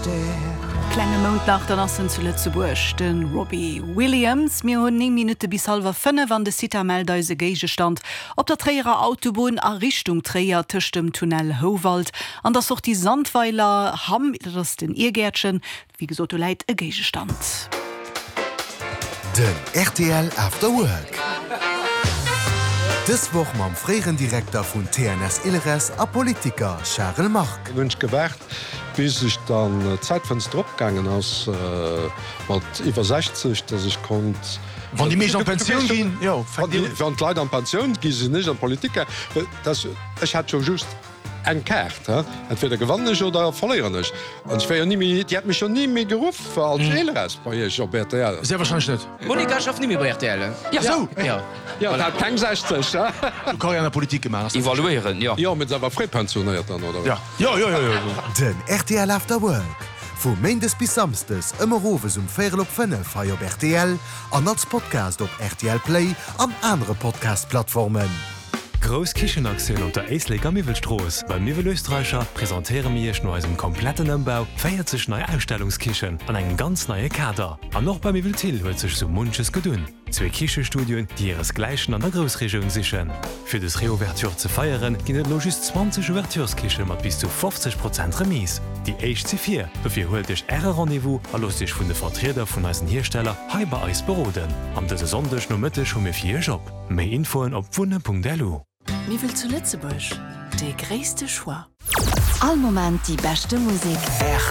Kleine Mondnacht dann assen zu Lützeburg den Robbie Williams mir hun 9 Minuten bis halb 5 an de Citameldeise Geige stand op der Träger Autobahn a Richtung Träger tisch dem Tunnel Howald an das auch die Sandweiler ham das den Irgärtchen wie gesot leid e Geige stand. Den RTL After Work. Dis woch mam freieren Direktor vun TNS Ilres a Politiker Charles Mark. Ich wünsch gewährt, bis ich dann Zeitfenster opgangen ass mat iwwer 60, dass ich konnt. Wann die Mech an Pension gin? Ja, Van Leiit an Pension gi se nicht an Politiker. Ich hat schon just eng Kärt. Entweder gewannech oder verleiernech. Die hat mich schon nie mé gerufen als Ilres bei op RTL. sehr wahrscheinlich net. Monika schafft nie mehr bei RTL. Ja, so. Ja, dat keng 60. Du kann ja an der Politik gemacht. Evaluieren, ja. Ja, mit sewer freipensioniert dann oder. Ja. Den RTL After Work. Vu Mendes bis samstes ëmmer Roves 4:5 feier op RTL, an als Podcast op RTL Play an andere Podcast-Plattformen. Gros Kichenaktiun unter Eisleg am Miwelstroos. Beim Miwel Österreicher präsentere mirch no eisem kompletten Ëmbau, feiert sech neue Ausstellungskichen an eng ganz neue Kader. An noch beim Miwel Till huet sech so munches gedun. 2 Kichestudien, die ihresgleichen an der Großregion sichern. Für das Reouverture zu feiern, ginnet noch just 20 Ouvertureskichen mat bis zu 50% Remis. Die HC4 dafür holt dich Äre Rendezvous a los dich vun de Vertreter vun eisen Hersteller Hyper Eis beroden. Am dese Sonndech no Mëtte schon mir 4 Job. Mei Infoen op www.delu. Wie will zu Lützeburg? De gréste Schwar. All moment die beste Musik.